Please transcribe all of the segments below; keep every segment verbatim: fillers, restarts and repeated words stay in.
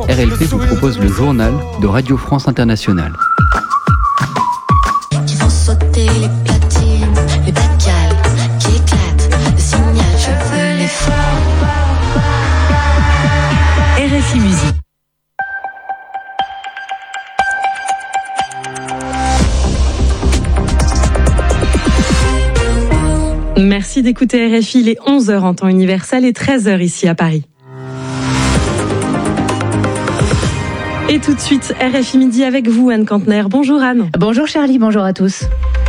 R L P vous propose le journal de Radio France Internationale. Qui font sauter les platines, les bacales qui éclatent, le signal, je veux les faire. R F I Musique. Merci d'écouter R F I, il est onze heures en temps universel et treize heures ici à Paris. Et tout de suite, R F I Midi avec vous, Anne Kantner. Bonjour Anne. Bonjour Charlie, bonjour à tous.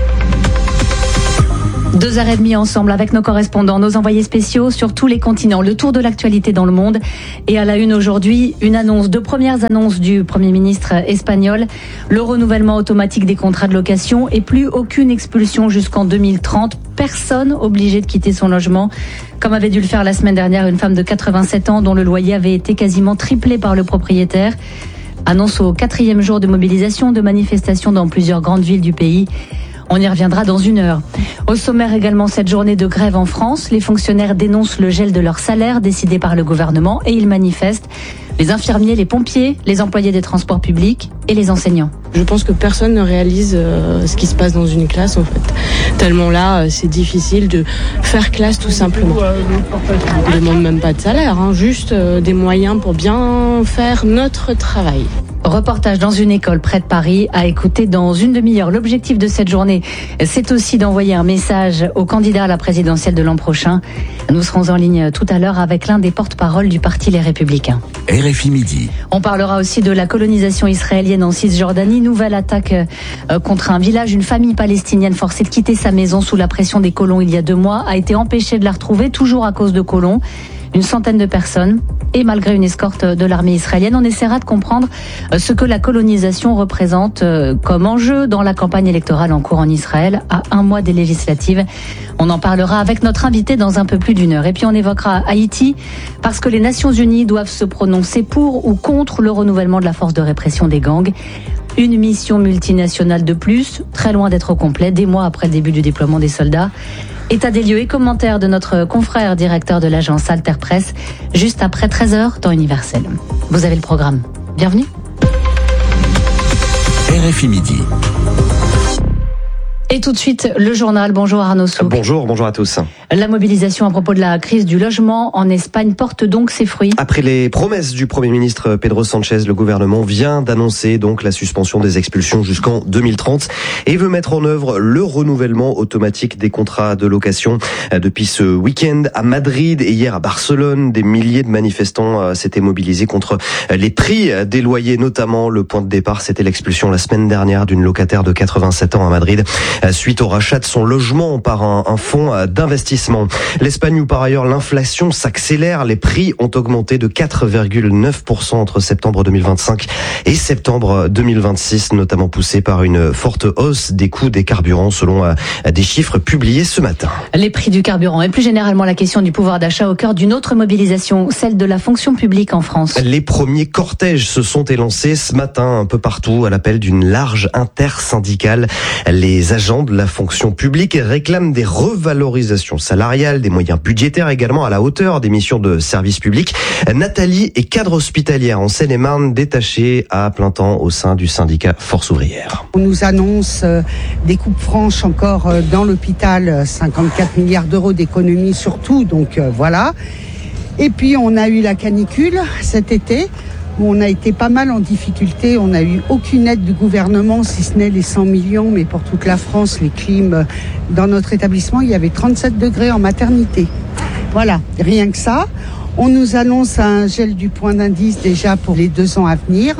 Deux heures et demie ensemble avec nos correspondants, nos envoyés spéciaux sur tous les continents. Le tour de l'actualité dans le monde. Et à la une aujourd'hui, une annonce, deux premières annonces du Premier ministre espagnol. Le renouvellement automatique des contrats de location et plus aucune expulsion jusqu'en deux mille trente. Personne obligé de quitter son logement. Comme avait dû le faire la semaine dernière une femme de quatre-vingt-sept ans dont le loyer avait été quasiment triplé par le propriétaire. Annonce au quatrième jour de mobilisation, de manifestations dans plusieurs grandes villes du pays. On y reviendra dans une heure. Au sommaire également cette journée de grève en France. Les fonctionnaires dénoncent le gel de leur salaire décidé par le gouvernement et ils manifestent. Les infirmiers, les pompiers, les employés des transports publics et les enseignants. Je pense que personne ne réalise euh, ce qui se passe dans une classe en fait. Tellement là, euh, c'est difficile de faire classe tout simplement. On ne demande même pas de salaire, hein, juste euh, des moyens pour bien faire notre travail. Reportage dans une école près de Paris à écouter dans une demi-heure. L'objectif de cette journée, c'est aussi d'envoyer un message aux candidats à la présidentielle de l'an prochain. Nous serons en ligne tout à l'heure avec l'un des porte-parole du parti Les Républicains. R F I Midi. On parlera aussi de la colonisation israélienne en Cisjordanie. Nouvelle attaque contre un village. Une famille palestinienne forcée de quitter sa maison sous la pression des colons il y a deux mois a été empêchée de la retrouver, toujours à cause de colons. Une centaine de personnes. Et malgré une escorte de l'armée israélienne, on essaiera de comprendre ce que la colonisation représente comme enjeu dans la campagne électorale en cours en Israël à un mois des législatives. On en parlera avec notre invité dans un peu plus d'une heure. Et puis on évoquera Haïti parce que les Nations Unies doivent se prononcer pour ou contre le renouvellement de la force de répression des gangs. Une mission multinationale de plus, très loin d'être au complet, des mois après le début du déploiement des soldats. État des lieux et commentaires de notre confrère directeur de l'agence Alter Presse, juste après treize heures, temps universel. Vous avez le programme. Bienvenue. R F I Midi. Et tout de suite, le journal. Bonjour Arnaud Souk. Bonjour, bonjour à tous. La mobilisation à propos de la crise du logement en Espagne porte donc ses fruits. Après les promesses du Premier ministre Pedro Sánchez, le gouvernement vient d'annoncer donc la suspension des expulsions jusqu'en deux mille trente et veut mettre en œuvre le renouvellement automatique des contrats de location. Depuis ce week-end à Madrid et hier à Barcelone, des milliers de manifestants s'étaient mobilisés contre les prix des loyers, notamment le point de départ, c'était l'expulsion la semaine dernière d'une locataire de quatre-vingt-sept ans à Madrid, suite au rachat de son logement par un, un fonds d'investissement. L'Espagne où par ailleurs l'inflation s'accélère, les prix ont augmenté de quatre virgule neuf pour cent entre septembre deux mille vingt-cinq et septembre deux mille vingt-six, notamment poussé par une forte hausse des coûts des carburants selon des chiffres publiés ce matin. Les prix du carburant et plus généralement la question du pouvoir d'achat au cœur d'une autre mobilisation, celle de la fonction publique en France. Les premiers cortèges se sont élancés ce matin un peu partout à l'appel d'une large intersyndicale. Les agents de la fonction publique réclament des revalorisations salariales, des moyens budgétaires également à la hauteur des missions de service public. Nathalie est cadre hospitalière en Seine-et-Marne, détachée à plein temps au sein du syndicat Force Ouvrière. On nous annonce des coupes franches encore dans l'hôpital, cinquante-quatre milliards d'euros d'économies surtout, donc voilà. Et puis on a eu la canicule cet été, où on a été pas mal en difficulté. On n'a eu aucune aide du gouvernement, si ce n'est les cent millions, mais pour toute la France, les clims. Dans notre établissement, il y avait trente-sept degrés en maternité. Voilà, rien que ça. On nous annonce un gel du point d'indice déjà pour les deux ans à venir.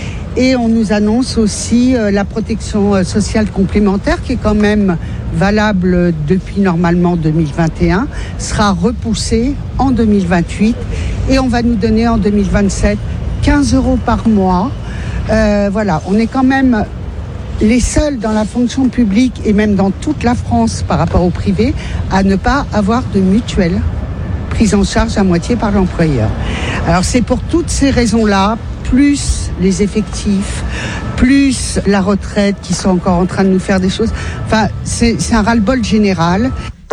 Et on nous annonce aussi la protection sociale complémentaire qui est quand même valable depuis normalement deux mille vingt et un, sera repoussée en deux mille vingt-huit et on va nous donner en deux mille vingt-sept quinze euros par mois. Euh, voilà, on est quand même les seuls dans la fonction publique et même dans toute la France par rapport au privé à ne pas avoir de mutuelle prise en charge à moitié par l'employeur. Alors c'est pour toutes ces raisons-là, plus les effectifs, plus la retraite qui sont encore en train de nous faire des choses. Enfin, c'est, c'est un ras-le-bol général.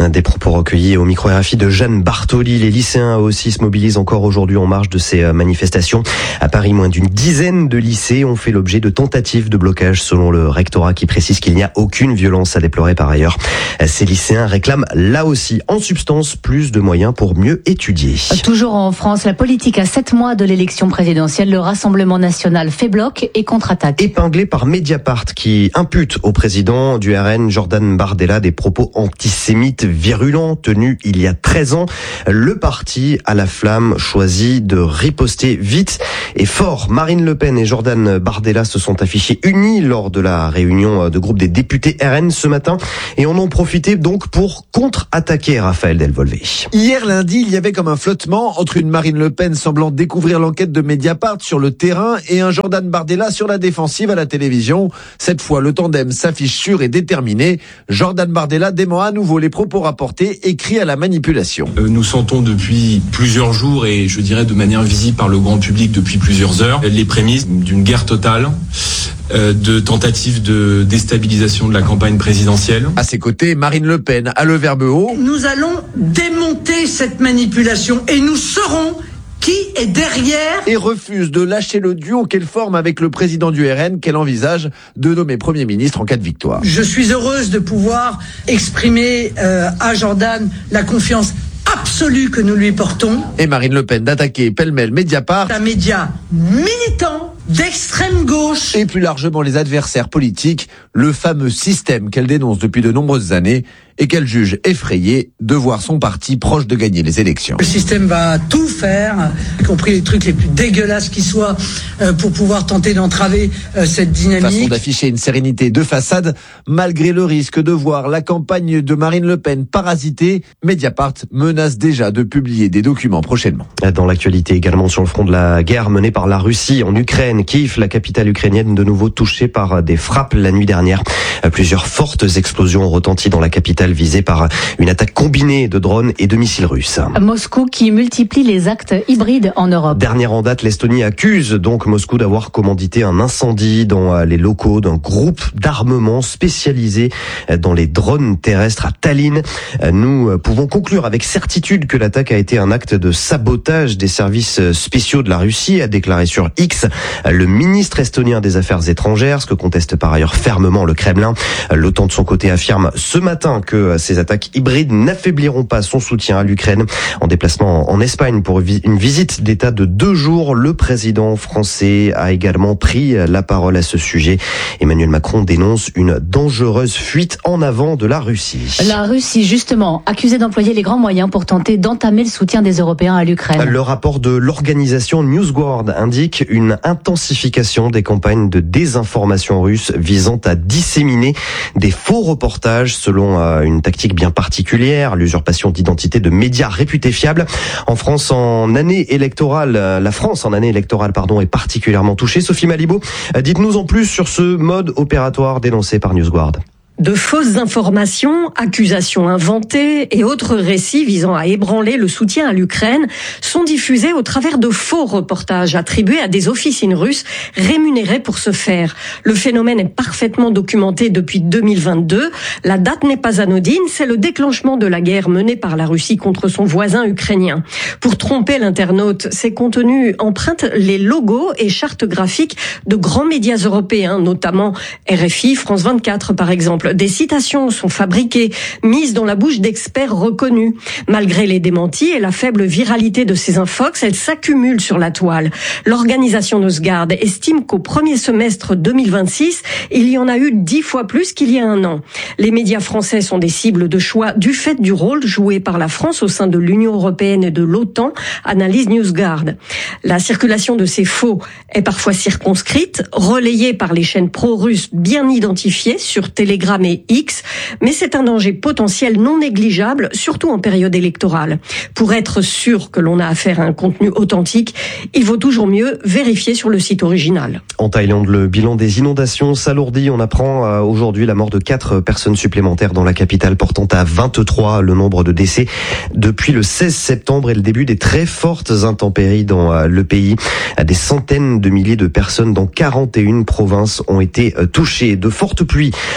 Des propos recueillis au micro R F I de Jeanne Bartoli. Les lycéens aussi se mobilisent encore aujourd'hui en marge de ces manifestations. À Paris, moins d'une dizaine de lycées ont fait l'objet de tentatives de blocage selon le rectorat qui précise qu'il n'y a aucune violence à déplorer par ailleurs. Ces lycéens réclament là aussi en substance plus de moyens pour mieux étudier. Toujours en France, la politique à sept mois de l'élection présidentielle, le Rassemblement national fait bloc et contre-attaque. Épinglé par Mediapart qui impute au président du R N, Jordan Bardella, des propos antisémites virulents tenus il y a treize ans, le parti à la flamme choisit de riposter vite et fort. Marine Le Pen et Jordan Bardella se sont affichés unis lors de la réunion de groupe des députés R N ce matin et en ont profité donc pour contre-attaquer Raphaël Delvolvé. Hier lundi, il y avait comme un flottement entre une Marine Le Pen semblant découvrir l'enquête de Mediapart sur le terrain et un Jordan Bardella sur la défensive à la télévision. Cette fois, le tandem s'affiche sûr et déterminé. Jordan Bardella dément à nouveau les propos rapportés et crie à la manipulation. Euh, nous sentons depuis plusieurs jours et je dirais de manière visible par le grand public depuis plusieurs heures les prémices d'une guerre totale, euh, de tentatives de déstabilisation de la campagne présidentielle. À ses côtés, Marine Le Pen a le verbe haut. Nous allons démonter cette manipulation et nous saurons qui est derrière. Et refuse de lâcher le duo qu'elle forme avec le président du R N qu'elle envisage de nommer Premier ministre en cas de victoire. Je suis heureuse de pouvoir exprimer euh, à Jordan la confiance absolue que nous lui portons. Et Marine Le Pen d'attaquer pêle-mêle Mediapart. Un média militant d'extrême gauche. Et plus largement les adversaires politiques, le fameux système qu'elle dénonce depuis de nombreuses années et qu'elle juge effrayée de voir son parti proche de gagner les élections. Le système va tout faire, y compris les trucs les plus dégueulasses qui soient, euh, pour pouvoir tenter d'entraver euh, cette dynamique. Façon d'afficher une sérénité de façade, malgré le risque de voir la campagne de Marine Le Pen parasitée. Mediapart menace déjà de publier des documents prochainement. Dans l'actualité également sur le front de la guerre menée par la Russie en Ukraine, Kiev, la capitale ukrainienne, de nouveau touchée par des frappes la nuit dernière. Plusieurs fortes explosions ont retenti dans la capitale visée par une attaque combinée de drones et de missiles russes. Moscou qui multiplie les actes hybrides en Europe. Dernière en date, l'Estonie accuse donc Moscou d'avoir commandité un incendie dans les locaux d'un groupe d'armement spécialisé dans les drones terrestres à Tallinn. Nous pouvons conclure avec certitude que l'attaque a été un acte de sabotage des services spéciaux de la Russie, a déclaré sur X le ministre estonien des Affaires étrangères, ce que conteste par ailleurs fermement le Kremlin. L'OTAN de son côté affirme ce matin que ces attaques hybrides n'affaibliront pas son soutien à l'Ukraine. En déplacement en Espagne pour une visite d'État de deux jours, le président français a également pris la parole à ce sujet. Emmanuel Macron dénonce une dangereuse fuite en avant de la Russie. La Russie, justement, accusée d'employer les grands moyens pour tenter d'entamer le soutien des Européens à l'Ukraine. Le rapport de l'organisation NewsGuard indique une intensification des campagnes de désinformation russe visant à disséminer des faux reportages selon une tactique bien particulière, l'usurpation d'identité de médias réputés fiables. En France, en année électorale, la France en année électorale, pardon, est particulièrement touchée. Sophie Malibaud, dites-nous en plus sur ce mode opératoire dénoncé par NewsGuard. De fausses informations, accusations inventées et autres récits visant à ébranler le soutien à l'Ukraine sont diffusés au travers de faux reportages attribués à des officines russes rémunérées pour ce faire. Le phénomène est parfaitement documenté depuis deux mille vingt-deux. La date n'est pas anodine, c'est le déclenchement de la guerre menée par la Russie contre son voisin ukrainien. Pour tromper l'internaute, ces contenus empruntent les logos et chartes graphiques de grands médias européens, notamment R F I, France vingt-quatre par exemple. Des citations sont fabriquées, mises dans la bouche d'experts reconnus. Malgré les démentis et la faible viralité de ces infox, elles s'accumulent sur la toile. L'organisation NewsGuard estime qu'au premier semestre deux mille vingt-six, il y en a eu dix fois plus qu'il y a un an. Les médias français sont des cibles de choix du fait du rôle joué par la France au sein de l'Union européenne et de l'OTAN, analyse NewsGuard. La circulation de ces faux est parfois circonscrite, relayée par les chaînes pro-russes bien identifiées sur Telegram et X, mais c'est un danger potentiel non négligeable, surtout en période électorale. Pour être sûr que l'on a affaire à un contenu authentique, il vaut toujours mieux vérifier sur le site original. En Thaïlande, le bilan des inondations s'alourdit. On apprend aujourd'hui la mort de quatre personnes supplémentaires dans la capitale, portant à vingt-trois le nombre de décès depuis le seize septembre et le début des très fortes intempéries dans le pays. Des centaines de milliers de personnes dans quarante et une provinces ont été touchées. De fortes pluies en Asie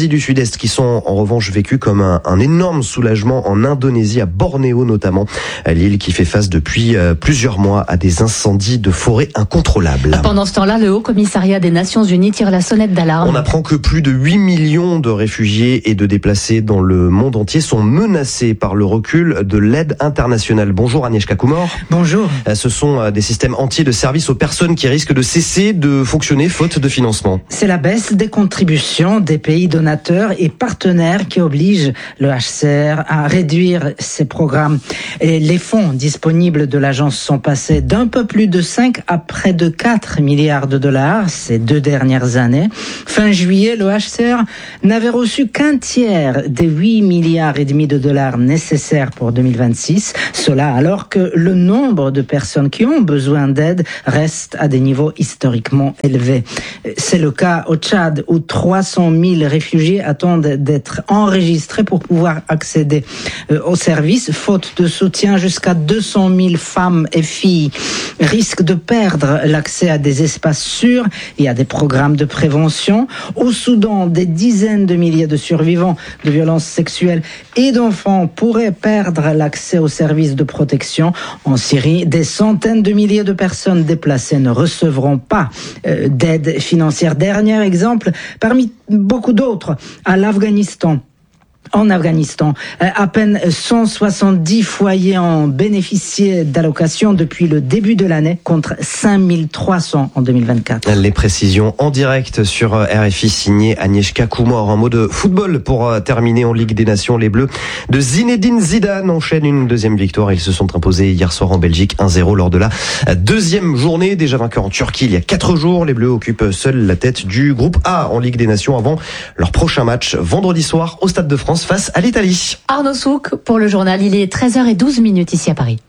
d'Asie du Sud-Est qui sont en revanche vécues comme un, un énorme soulagement en Indonésie, à Bornéo notamment, l'île qui fait face depuis plusieurs mois à des incendies de forêt incontrôlables. Pendant ce temps-là, le Haut Commissariat des Nations Unies tire la sonnette d'alarme. On apprend que plus de huit millions de réfugiés et de déplacés dans le monde entier sont menacés par le recul de l'aide internationale. Bonjour Agnieszka Kumor. Bonjour. Ce sont des systèmes entiers de services aux personnes qui risquent de cesser de fonctionner faute de financement. C'est la baisse des contributions des pays donateurs et partenaires qui oblige le H C R à réduire ses programmes. Et les fonds disponibles de l'agence sont passés d'un peu plus de cinq à près de quatre milliards de dollars ces deux dernières années. Fin juillet, le H C R n'avait reçu qu'un tiers des huit milliards et demi de dollars nécessaires pour deux mille vingt-six. Cela alors que le nombre de personnes qui ont besoin d'aide reste à des niveaux historiquement élevés. C'est le cas au Tchad où trois cent mille réfugiés attendent d'être enregistrés pour pouvoir accéder aux services. Faute de soutien, jusqu'à deux cent mille femmes et filles risquent de perdre l'accès à des espaces sûrs et à des programmes de prévention. Au Soudan, des dizaines de milliers de survivants de violences sexuelles et d'enfants pourraient perdre l'accès aux services de protection. En Syrie, des centaines de milliers de personnes déplacées ne recevront pas euh, d'aide financière. Dernier exemple, parmi beaucoup d'autres, à l'Afghanistan. En Afghanistan, à peine cent soixante-dix foyers ont bénéficié d'allocations depuis le début de l'année contre cinq mille trois cents en deux mille vingt-quatre. Les précisions en direct sur R F I signé Agnieszka Kumor. Un mot de football pour terminer en Ligue des Nations. Les Bleus de Zinedine Zidane enchaînent une deuxième victoire. Ils se sont imposés hier soir en Belgique un zéro lors de la deuxième journée. Déjà vainqueurs en Turquie il y a quatre jours. Les Bleus occupent seuls la tête du groupe A en Ligue des Nations avant leur prochain match vendredi soir au Stade de France face à l'Italie. Arnaud Souk pour le journal. Il est treize heures douze ici à Paris.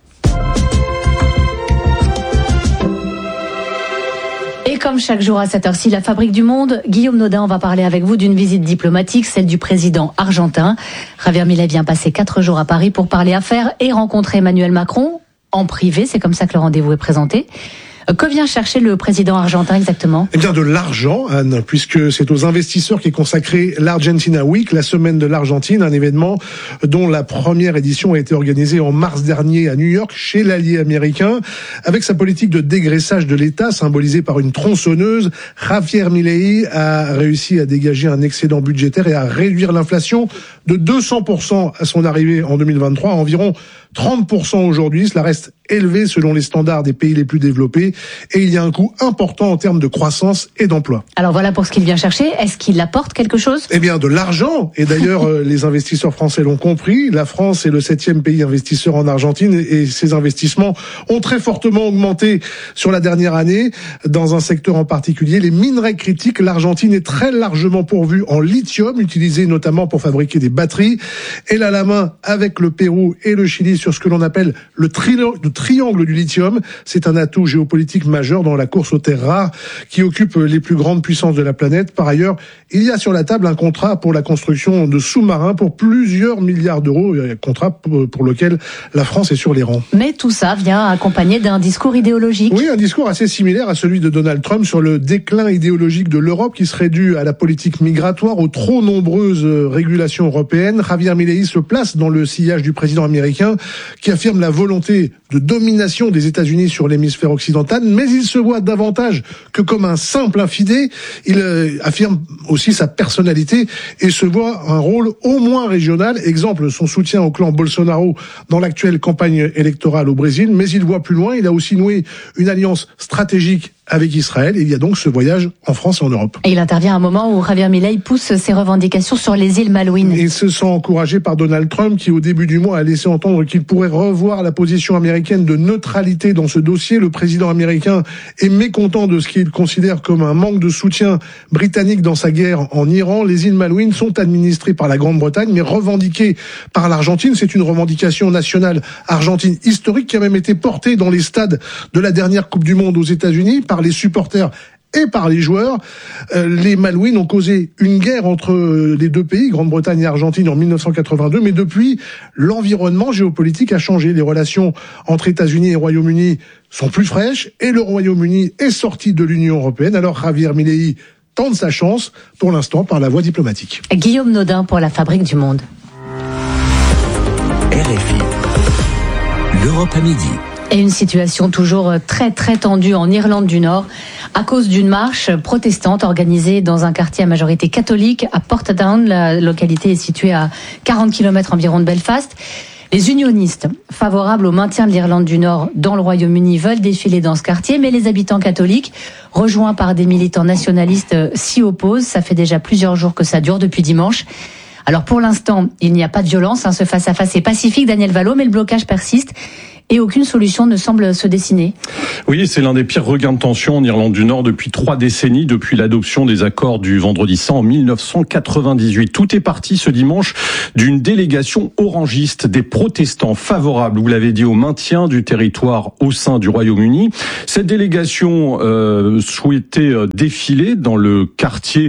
Et comme chaque jour à cette heure-ci, la Fabrique du Monde, Guillaume Nodin, on va parler avec vous d'une visite diplomatique, celle du président argentin. Javier Milei vient passer quatre jours à Paris pour parler affaires et rencontrer Emmanuel Macron en privé. C'est comme ça que le rendez-vous est présenté. Que vient chercher le président argentin exactement ? Eh bien de l'argent, Anne, puisque c'est aux investisseurs qu'est consacré l'Argentina Week, la semaine de l'Argentine, un événement dont la première édition a été organisée en mars dernier à New York, chez l'allié américain. Avec sa politique de dégraissage de l'État, symbolisée par une tronçonneuse, Javier Milei a réussi à dégager un excédent budgétaire et à réduire l'inflation de deux cents pour cent à son arrivée en deux mille vingt-trois, à environ trente pour cent aujourd'hui. Cela reste élevé selon les standards des pays les plus développés et il y a un coût important en termes de croissance et d'emploi. Alors voilà pour ce qu'il vient chercher. Est-ce qu'il apporte quelque chose ? Eh bien de l'argent. Et d'ailleurs les investisseurs français l'ont compris. La France est le septième pays investisseur en Argentine et ses investissements ont très fortement augmenté sur la dernière année. Dans un secteur en particulier, les minerais critiques, l'Argentine est très largement pourvue en lithium, utilisé notamment pour fabriquer des batteries. Elle a la main avec le Pérou et le Chili sur ce que l'on appelle le, tri- le triangle du lithium. C'est un atout géopolitique majeur dans la course aux terres rares qui occupe les plus grandes puissances de la planète. Par ailleurs, il y a sur la table un contrat pour la construction de sous-marins pour plusieurs milliards d'euros, un contrat pour lequel la France est sur les rangs. Mais tout ça vient accompagné d'un discours idéologique. Oui, un discours assez similaire à celui de Donald Trump sur le déclin idéologique de l'Europe qui serait dû à la politique migratoire, aux trop nombreuses régulations européennes. Javier Milei se place dans le sillage du président américain qui affirme la volonté de domination des États-Unis sur l'hémisphère occidental, mais il se voit davantage que comme un simple infidèle. Il euh, affirme aussi sa personnalité et se voit un rôle au moins régional. Exemple, son soutien au clan Bolsonaro dans l'actuelle campagne électorale au Brésil, mais il voit plus loin. Il a aussi noué une alliance stratégique avec Israël. Il y a donc ce voyage en France et en Europe. Et il intervient à un moment où Javier Milei pousse ses revendications sur les îles Malouines. Il se sent encouragé par Donald Trump qui, au début du mois, a laissé entendre qu'il pourrait revoir la position américaine de neutralité dans ce dossier. Le président américain est mécontent de ce qu'il considère comme un manque de soutien britannique dans sa guerre en Iran. Les îles Malouines sont administrées par la Grande-Bretagne, mais revendiquées par l'Argentine. C'est une revendication nationale argentine historique qui a même été portée dans les stades de la dernière Coupe du Monde aux États-Unis par les supporters et par les joueurs. Euh, les Malouines ont causé une guerre entre les deux pays, Grande-Bretagne et Argentine, en mille neuf cent quatre-vingt-deux, mais depuis, l'environnement géopolitique a changé. Les relations entre États-Unis et Royaume-Uni sont plus fraîches et le Royaume-Uni est sorti de l'Union européenne. Alors Javier Milei tente sa chance, pour l'instant, par la voie diplomatique. Guillaume Nodin pour la Fabrique du Monde. R F I. L'Europe à midi. Et une situation toujours très très tendue en Irlande du Nord à cause d'une marche protestante organisée dans un quartier à majorité catholique à Portadown. La localité est située à quarante kilomètres environ de Belfast. Les unionistes favorables au maintien de l'Irlande du Nord dans le Royaume-Uni veulent défiler dans ce quartier, mais les habitants catholiques, rejoints par des militants nationalistes, s'y opposent. Ça fait déjà plusieurs jours que ça dure depuis dimanche. Alors pour l'instant, il n'y a pas de violence, hein, ce face-à-face est pacifique, Daniel Vallot, mais le blocage persiste. Et aucune solution ne semble se dessiner. Oui, c'est l'un des pires regains de tension en Irlande du Nord depuis trois décennies, depuis l'adoption des accords du Vendredi saint en mille neuf cent quatre-vingt-dix-huit. Tout est parti ce dimanche d'une délégation orangiste, des protestants favorables, vous l'avez dit, au maintien du territoire au sein du Royaume-Uni. Cette délégation euh, souhaitait défiler dans le quartier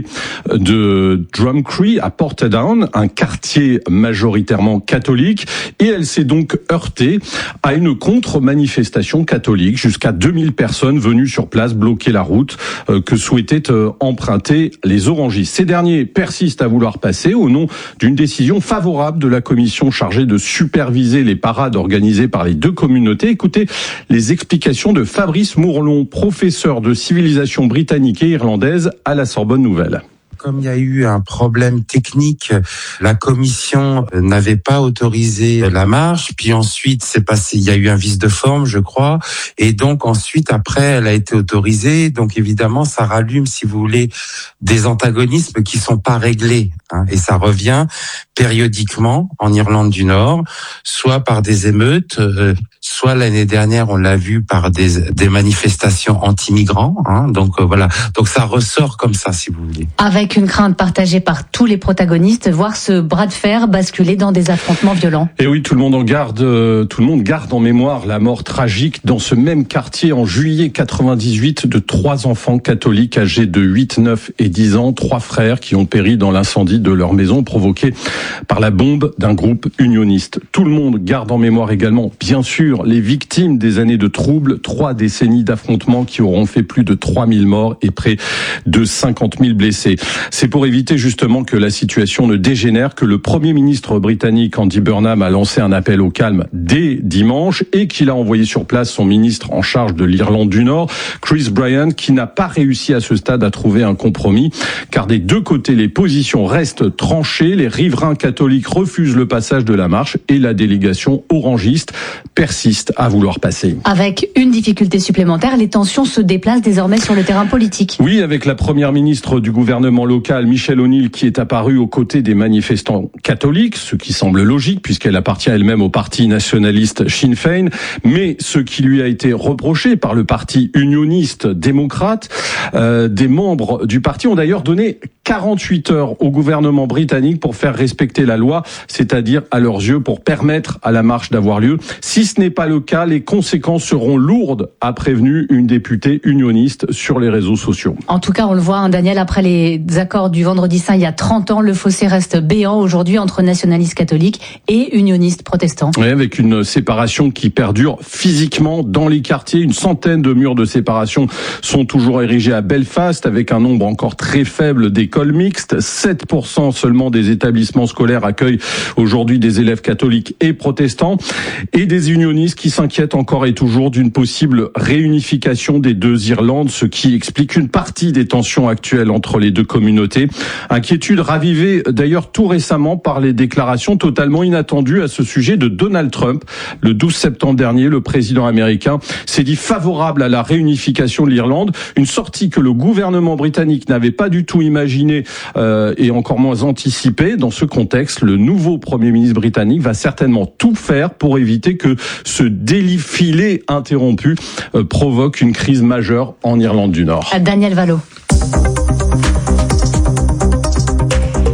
de Drumcree à Portadown, un quartier majoritairement catholique, et elle s'est donc heurtée à une Une contre-manifestation catholique. Jusqu'à deux mille personnes venues sur place bloquer la route euh, que souhaitaient euh, emprunter les orangistes. Ces derniers persistent à vouloir passer au nom d'une décision favorable de la commission chargée de superviser les parades organisées par les deux communautés. Écoutez les explications de Fabrice Mourlon, professeur de civilisation britannique et irlandaise à la Sorbonne Nouvelle. Comme il y a eu un problème technique, la commission n'avait pas autorisé la marche, puis ensuite c'est passé, il y a eu un vice de forme, je crois, et donc ensuite après elle a été autorisée, donc évidemment ça rallume, si vous voulez, des antagonismes qui sont pas réglés, hein, et ça revient périodiquement en Irlande du Nord, soit par des émeutes, euh, soit l'année dernière on l'a vu par des, des manifestations anti-migrants, hein, donc euh, voilà, donc ça ressort comme ça, si vous voulez. Avec une crainte partagée par tous les protagonistes, voir ce bras de fer basculer dans des affrontements violents. Et oui, tout le monde en garde, euh, tout le monde garde en mémoire la mort tragique dans ce même quartier en juillet quatre-vingt-dix-huit de trois enfants catholiques âgés de huit, neuf et dix ans, trois frères qui ont péri dans l'incendie de leur maison provoqué par la bombe d'un groupe unioniste. Tout le monde garde en mémoire également, bien sûr, les victimes des années de troubles, trois décennies d'affrontements qui auront fait plus de trois mille morts et près de cinquante mille blessés. C'est pour éviter justement que la situation ne dégénère que le Premier ministre britannique Andy Burnham a lancé un appel au calme dès dimanche et qu'il a envoyé sur place son ministre en charge de l'Irlande du Nord, Chris Bryant, qui n'a pas réussi à ce stade à trouver un compromis, car des deux côtés les positions restent tranchées, les riverains catholiques refusent le passage de la marche et la délégation orangiste persiste à vouloir passer. Avec une difficulté supplémentaire, les tensions se déplacent désormais sur le terrain politique. Oui, avec la première ministre du gouvernement local, Michelle O'Neill, qui est apparue aux côtés des manifestants catholiques, ce qui semble logique puisqu'elle appartient elle-même au parti nationaliste Sinn Féin, mais ce qui lui a été reproché par le parti unioniste démocrate, euh, des membres du parti ont d'ailleurs donné quarante-huit heures au gouvernement britannique pour faire respecter la loi, c'est-à-dire à leurs yeux pour permettre à la marche d'avoir lieu. Si ce n'est pas le cas, les conséquences seront lourdes, a prévenu une députée unioniste sur les réseaux sociaux. En tout cas, on le voit, hein, Daniel, après les accords du Vendredi saint il y a trente ans, le fossé reste béant aujourd'hui entre nationalistes catholiques et unionistes protestants. Oui, avec une séparation qui perdure physiquement dans les quartiers. Une centaine de murs de séparation sont toujours érigés à Belfast, avec un nombre encore très faible d'écoles mixtes. sept pour cent seulement des établissements scolaires accueillent aujourd'hui des élèves catholiques et protestants. Et des unionistes qui s'inquiètent encore et toujours d'une possible réunification des deux Irlandes, ce qui explique une partie des tensions actuelles entre les deux communautés. Inquiétude ravivée d'ailleurs tout récemment par les déclarations totalement inattendues à ce sujet de Donald Trump. Le douze septembre dernier, le président américain s'est dit favorable à la réunification de l'Irlande, une sortie que le gouvernement britannique n'avait pas du tout imaginée euh, et encore moins anticipée. Dans ce contexte, le nouveau Premier ministre britannique va certainement tout faire pour éviter que ce défilé interrompu euh, provoque une crise majeure en Irlande du Nord. Daniel Vallot.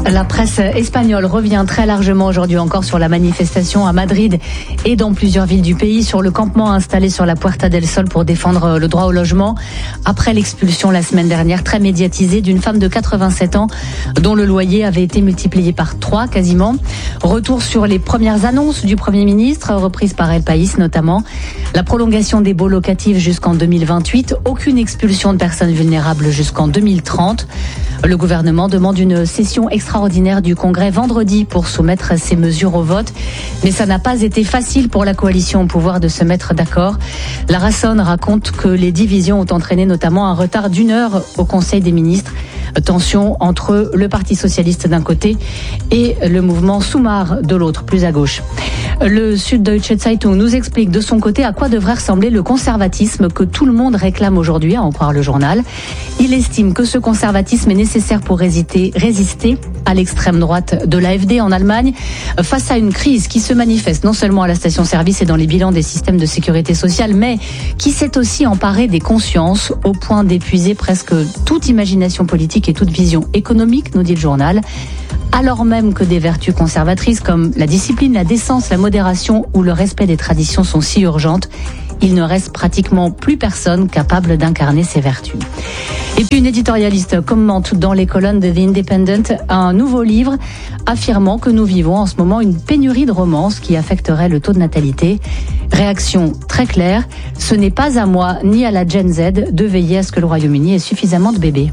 La presse espagnole revient très largement aujourd'hui encore sur la manifestation à Madrid et dans plusieurs villes du pays sur le campement installé sur la Puerta del Sol pour défendre le droit au logement après l'expulsion la semaine dernière très médiatisée d'une femme de quatre-vingt-sept ans dont le loyer avait été multiplié par trois quasiment. Retour sur les premières annonces du Premier ministre reprises par El País notamment. La prolongation des baux locatifs jusqu'en deux mille vingt-huit, aucune expulsion de personnes vulnérables jusqu'en deux mille trente. Le gouvernement demande une session extraordinaire du Congrès vendredi pour soumettre ces mesures au vote. Mais ça n'a pas été facile pour la coalition au pouvoir de se mettre d'accord. La Razón raconte que les divisions ont entraîné notamment un retard d'une heure au Conseil des ministres. Tension entre le Parti socialiste d'un côté et le mouvement Sumar de l'autre, plus à gauche. Le Süddeutsche Zeitung nous explique de son côté à quoi devrait ressembler le conservatisme que tout le monde réclame aujourd'hui, à en croire le journal. Il estime que ce conservatisme est nécessaire pour résister, résister à l'extrême droite de l'A F D en Allemagne face à une crise qui se manifeste non seulement à la station-service et dans les bilans des systèmes de sécurité sociale, mais qui s'est aussi emparée des consciences au point d'épuiser presque toute imagination politique et toute vision économique, nous dit le journal, alors même que des vertus conservatrices comme la discipline, la décence, la modération ou le respect des traditions sont si urgentes, il ne reste pratiquement plus personne capable d'incarner ces vertus. Et puis une éditorialiste commente dans les colonnes de The Independent un nouveau livre affirmant que nous vivons en ce moment une pénurie de romances qui affecterait le taux de natalité. Réaction très claire, ce n'est pas à moi ni à la Gen Z de veiller à ce que le Royaume-Uni ait suffisamment de bébés.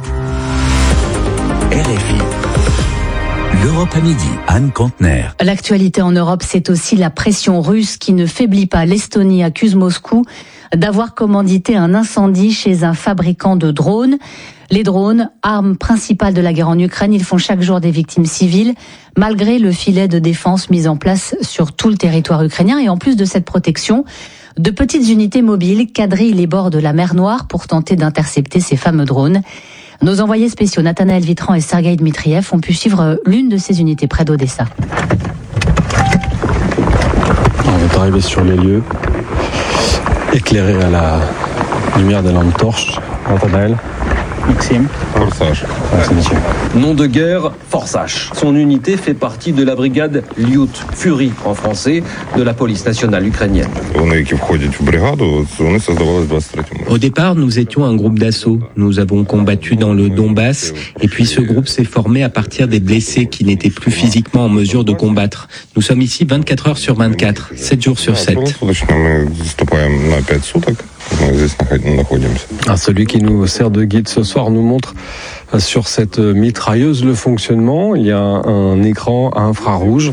R F I. L'Europe à midi, Anne Kantner. L'actualité en Europe, c'est aussi la pression russe qui ne faiblit pas. L'Estonie accuse Moscou d'avoir commandité un incendie chez un fabricant de drones. Les drones, arme principale de la guerre en Ukraine, ils font chaque jour des victimes civiles, malgré le filet de défense mis en place sur tout le territoire ukrainien. Et en plus de cette protection, de petites unités mobiles quadrillent les bords de la mer Noire pour tenter d'intercepter ces fameux drones. Nos envoyés spéciaux Nathanaël Vitran et Sergueï Dmitriev ont pu suivre l'une de ces unités près d'Odessa. On est arrivé sur les lieux, éclairé à la lumière des lampes torches. Nathanaël. Maxime. Forçage. Merci, monsieur. Nom de guerre, Forçage. Son unité fait partie de la brigade Lyut, Fury en français, de la police nationale ukrainienne. Au départ, nous étions un groupe d'assaut. Nous avons combattu dans le Donbass et puis ce groupe s'est formé à partir des blessés qui n'étaient plus physiquement en mesure de combattre. Nous sommes ici vingt-quatre heures sur vingt-quatre, sept jours sur sept. Ah, celui qui nous sert de guide ce soir nous montre sur cette mitrailleuse le fonctionnement. Il y a un, un écran à infrarouge.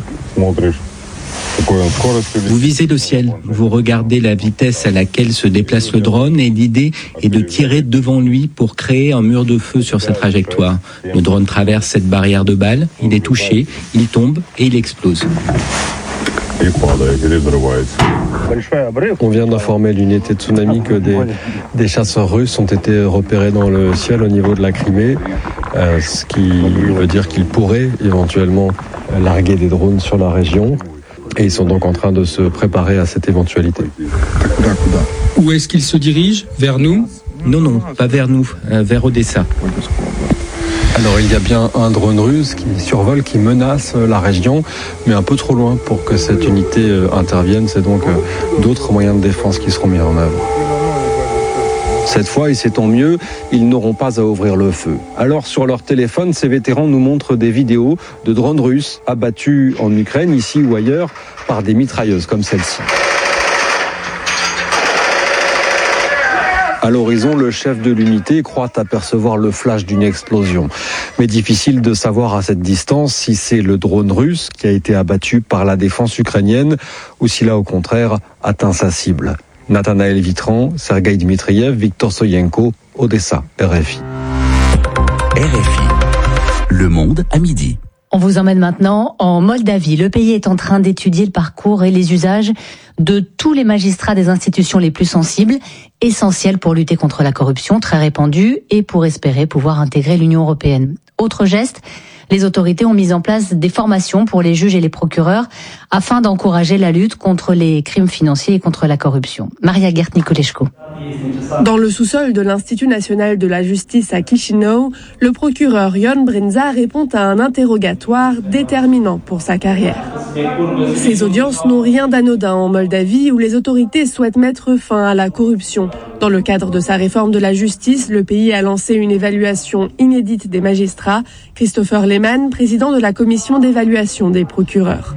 Vous visez le ciel, vous regardez la vitesse à laquelle se déplace le drone et l'idée est de tirer devant lui pour créer un mur de feu sur sa trajectoire. Le drone traverse cette barrière de balles, il est touché, il tombe et il explose. On vient d'informer l'unité Tsunami que des, des chasseurs russes ont été repérés dans le ciel au niveau de la Crimée, euh, ce qui veut dire qu'ils pourraient éventuellement larguer des drones sur la région. Et ils sont donc en train de se préparer à cette éventualité. Où est-ce qu'ils se dirigent ? Vers nous ? Non, non, pas vers nous, euh, vers Odessa. Alors il y a bien un drone russe qui survole, qui menace la région, mais un peu trop loin pour que cette unité intervienne. C'est donc d'autres moyens de défense qui seront mis en œuvre. Cette fois, et c'est tant mieux, ils n'auront pas à ouvrir le feu. Alors sur leur téléphone, ces vétérans nous montrent des vidéos de drones russes abattus en Ukraine, ici ou ailleurs, par des mitrailleuses comme celle-ci. À l'horizon, le chef de l'unité croit apercevoir le flash d'une explosion. Mais difficile de savoir à cette distance si c'est le drone russe qui a été abattu par la défense ukrainienne ou s'il a au contraire atteint sa cible. Nathanaël Vitran, Sergueï Dmitriev, Victor Soyenko, Odessa, R F I. R F I. Le monde à midi. On vous emmène maintenant en Moldavie. Le pays est en train d'étudier le parcours et les usages de tous les magistrats des institutions les plus sensibles, essentiels pour lutter contre la corruption, très répandue, et pour espérer pouvoir intégrer l'Union européenne. Autre geste, Les autorités ont mis en place des formations pour les juges et les procureurs afin d'encourager la lutte contre les crimes financiers et contre la corruption. Maria Gert-Nicolescu. Dans le sous-sol de l'Institut national de la justice à Chisinau, le procureur Jon Brenza répond à un interrogatoire déterminant pour sa carrière. Ces audiences n'ont rien d'anodin en Moldavie où les autorités souhaitent mettre fin à la corruption. Dans le cadre de sa réforme de la justice, le pays a lancé une évaluation inédite des magistrats. Christopher Lehmann, président de la commission d'évaluation des procureurs.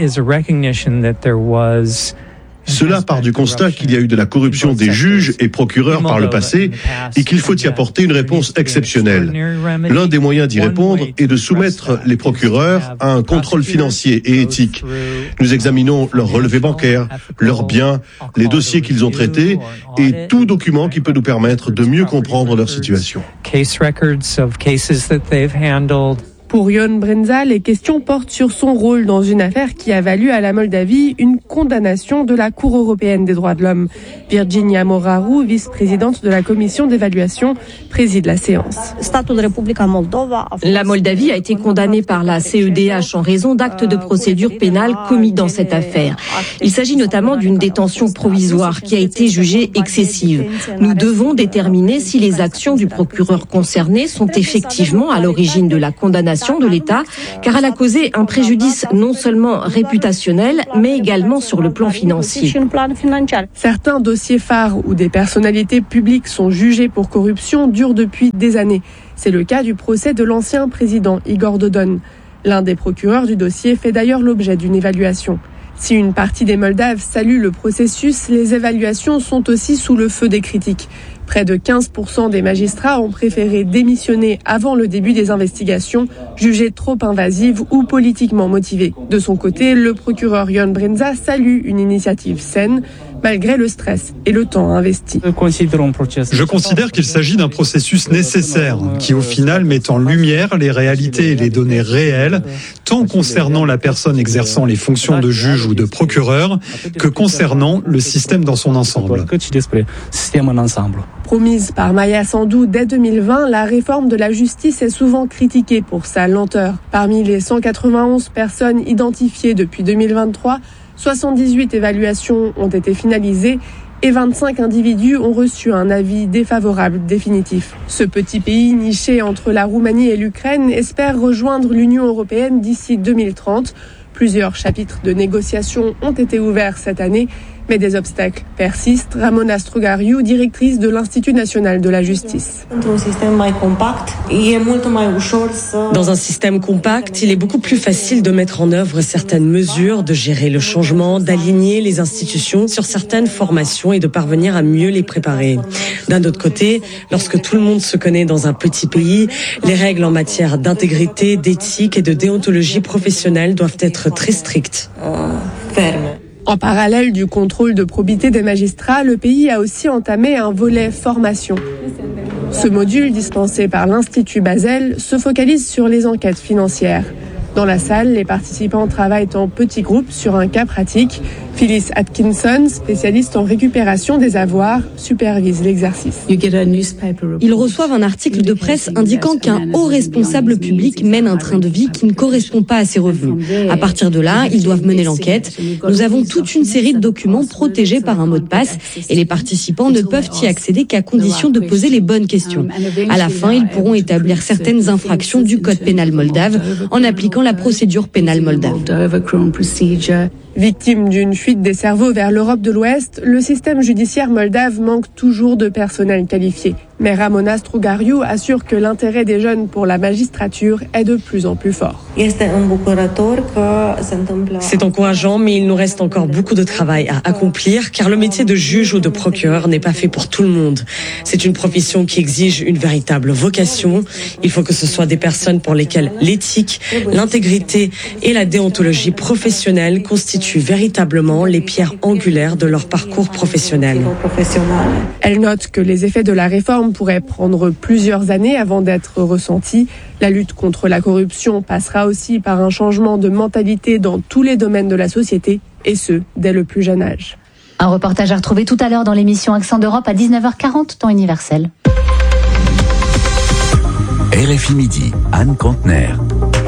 Cela part du constat qu'il y a eu de la corruption des juges et procureurs par le passé et qu'il faut y apporter une réponse exceptionnelle. L'un des moyens d'y répondre est de soumettre les procureurs à un contrôle financier et éthique. Nous examinons leurs relevés bancaires, leurs biens, les dossiers qu'ils ont traités et tout document qui peut nous permettre de mieux comprendre leur situation. Pour Jon Brenza, les questions portent sur son rôle dans une affaire qui a valu à la Moldavie une condamnation de la Cour européenne des droits de l'homme. Virginia Moraru, vice-présidente de la commission d'évaluation, préside la séance. La Moldavie a été condamnée par la C E D H en raison d'actes de procédure pénale commis dans cette affaire. Il s'agit notamment d'une détention provisoire qui a été jugée excessive. Nous devons déterminer si les actions du procureur concerné sont effectivement à l'origine de la condamnation de l'État, car elle a causé un préjudice non seulement réputationnel, mais également sur le plan financier. Certains dossiers phares où des personnalités publiques sont jugées pour corruption durent depuis des années. C'est le cas du procès de l'ancien président Igor Dodon. L'un des procureurs du dossier fait d'ailleurs l'objet d'une évaluation. Si une partie des Moldaves salue le processus, les évaluations sont aussi sous le feu des critiques. Près de quinze pour cent des magistrats ont préféré démissionner avant le début des investigations, jugées trop invasives ou politiquement motivées. De son côté, le procureur Jon Brenza salue une initiative saine, malgré le stress et le temps investi. Je considère qu'il s'agit d'un processus nécessaire, qui au final met en lumière les réalités et les données réelles, tant concernant la personne exerçant les fonctions de juge ou de procureur, que concernant le système dans son ensemble. Promise par Maya Sandu dès deux mille vingt, la réforme de la justice est souvent critiquée pour sa lenteur. Parmi les cent quatre-vingt-onze personnes identifiées depuis deux mille vingt-trois, soixante-dix-huit évaluations ont été finalisées et vingt-cinq individus ont reçu un avis défavorable définitif. Ce petit pays niché entre la Roumanie et l'Ukraine espère rejoindre l'Union européenne d'ici deux mille trente. Plusieurs chapitres de négociations ont été ouverts cette année, mais des obstacles persistent. Ramona Strugariu, directrice de l'Institut national de la justice. Dans un système compact, il est beaucoup plus facile de mettre en œuvre certaines mesures, de gérer le changement, d'aligner les institutions sur certaines formations et de parvenir à mieux les préparer. D'un autre côté, lorsque tout le monde se connaît dans un petit pays, les règles en matière d'intégrité, d'éthique et de déontologie professionnelle doivent être très strictes. En parallèle du contrôle de probité des magistrats, le pays a aussi entamé un volet formation. Ce module, dispensé par l'Institut Basel, se focalise sur les enquêtes financières. Dans la salle, les participants travaillent en petits groupes sur un cas pratique. Phyllis Atkinson, spécialiste en récupération des avoirs, supervise l'exercice. Ils reçoivent un article de presse indiquant qu'un haut responsable public mène un train de vie qui ne correspond pas à ses revenus. À partir de là, ils doivent mener l'enquête. Nous avons toute une série de documents protégés par un mot de passe et les participants ne peuvent y accéder qu'à condition de poser les bonnes questions. À la fin, ils pourront établir certaines infractions du code pénal moldave en appliquant la procédure pénale moldave. Victime d'une fuite des cerveaux vers l'Europe de l'Ouest, le système judiciaire moldave manque toujours de personnel qualifié. Mais Ramona Strugariu assure que l'intérêt des jeunes pour la magistrature est de plus en plus fort. C'est encourageant, mais il nous reste encore beaucoup de travail à accomplir, car le métier de juge ou de procureur n'est pas fait pour tout le monde. C'est une profession qui exige une véritable vocation. Il faut que ce soit des personnes pour lesquelles l'éthique, l'intégrité et la déontologie professionnelle constituent véritablement les pierres angulaires de leur parcours professionnel. Elle note que les effets de la réforme pourraient prendre plusieurs années avant d'être ressentis. La lutte contre la corruption passera aussi par un changement de mentalité dans tous les domaines de la société, et ce, dès le plus jeune âge. Un reportage à retrouver tout à l'heure dans l'émission Accent d'Europe à dix-neuf heures quarante, temps universel. R F I Midi, Anne Contener.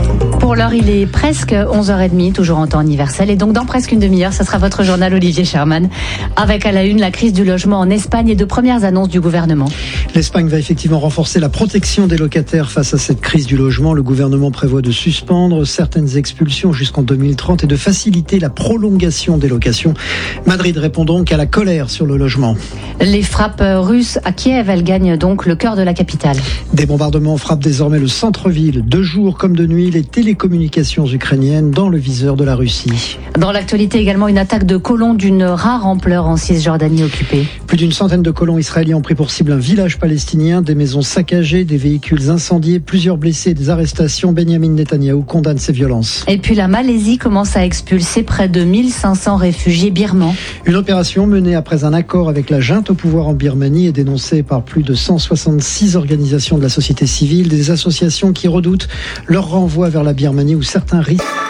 Pour l'heure, il est presque onze heures trente, toujours en temps universel. Et donc, dans presque une demi-heure, ce sera votre journal Olivier Sherman. Avec à la une, la crise du logement en Espagne et de premières annonces du gouvernement. L'Espagne va effectivement renforcer la protection des locataires face à cette crise du logement. Le gouvernement prévoit de suspendre certaines expulsions jusqu'en deux mille trente et de faciliter la prolongation des locations. Madrid répond donc à la colère sur le logement. Les frappes russes à Kiev, elles gagnent donc le cœur de la capitale. Des bombardements frappent désormais le centre-ville. De jour comme de nuit, les télécommunications ukrainiennes dans le viseur de la Russie. Dans l'actualité également, une attaque de colons d'une rare ampleur en Cisjordanie occupée. Plus d'une centaine de colons israéliens ont pris pour cible un village palestinien, des maisons saccagées, des véhicules incendiés, plusieurs blessés, des arrestations. Benjamin Netanyahou condamne ces violences. Et puis la Malaisie commence à expulser près de mille cinq cents réfugiés birmans. Une opération menée après un accord avec la junte au pouvoir en Birmanie et dénoncée par plus de cent soixante-six organisations de la société civile, des associations qui redoutent leur renvoi vers la Birmanie où certains risquent